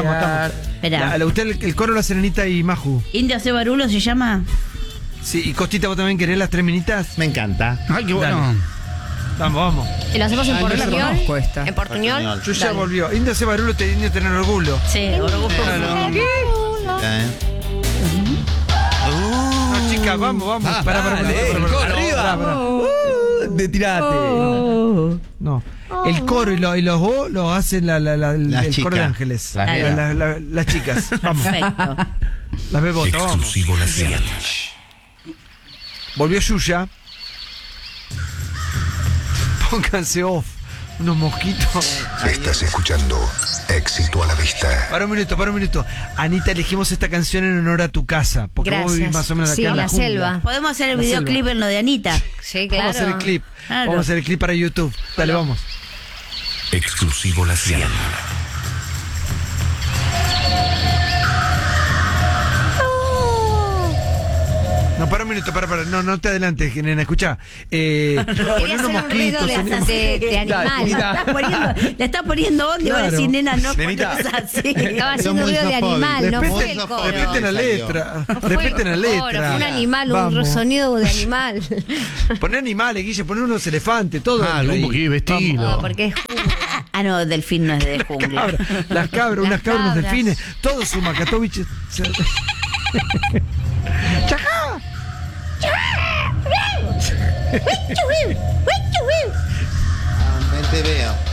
Espera. Usted el coro lo hace Anita y Maju. ¿India C. Barulo se llama? Sí, y Costita, ¿vos también querés las 3 minitas? Me encanta. Ay, qué bueno. Vamos. ¿Y lo hacemos en no la portuñol? conozco esta. ¿En portuñol? Yo ya Dale. volvió. India C. Barulo te India tener orgullo. Sí, orgullo. No, chica, vamos. Pará. Arriba. Tirate. No. El coro y los O lo hacen el chicas. coro de ángeles. Las chicas. Vamos. Perfecto. Las bebotas, vamos. Exclusivo La Ciudad. Volvió Yuya. Pónganse off. Unos mosquitos. Estás escuchando Éxito a la Vista. Para un minuto. Anita, elegimos esta canción en honor a tu casa. Porque vos vivís más o menos acá Sí, en la la jungla. selva. Podemos hacer el La videoclip selva. en lo de Anita. Sí, claro. Vamos a hacer el clip. Claro. Vamos a hacer el clip para YouTube. Dale, vamos. Exclusivo La Ciudad. No, para un minuto, para. No te adelantes, nena, escuchá. Quería Poné hacer unos un ruido mosquitos. de animal. Le está poniendo onda y va a Claro. decir, nena, no Nenita. pones así. Estaba haciendo Son muy ruido de animal, no fue Muy el coro. sofóbicos. Respeten la letra. No fue Respeten la el coro, letra. fue un animal, Vamos. un sonido de animal. Poné animales, Guille, poné unos elefantes, todo. Algo un poquito vestido. No, porque es Ah, no, delfín no es de jungla. Las cabras, unas cabras, unos cabras. delfines, todo su Makatovich. ¡Chajá! Te veo.